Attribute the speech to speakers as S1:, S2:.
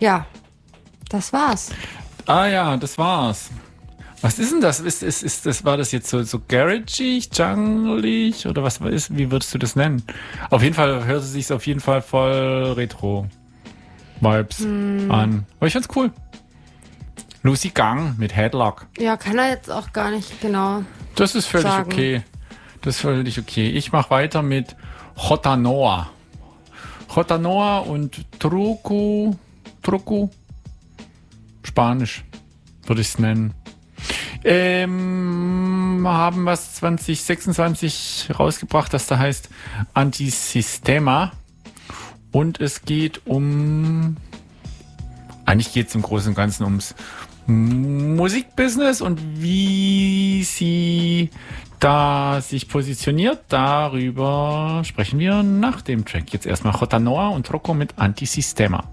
S1: Ja, das war's.
S2: Ah ja, das war's. Was ist denn das? War das jetzt so garagig, junglig oder was ist? Wie würdest du das nennen? Auf jeden Fall hört es sich auf jeden Fall voll Retro-Vibes an. Aber ich fand's cool. Lucy Gang mit Headlock.
S1: Ja, kann er jetzt auch gar nicht genau.
S2: Das ist völlig
S1: sagen.
S2: okay. Das ist völlig okay. Ich mache weiter mit Hotanoa. Hotanoa und Truco. Spanisch würde ich es nennen. Haben was 2026 rausgebracht, das da heißt Antisistema. Und es geht eigentlich geht es im Großen und Ganzen ums Musikbusiness und wie sie da sich positioniert. Darüber sprechen wir nach dem Track. Jetzt erstmal Hotanoa und Rocco mit Antisistema.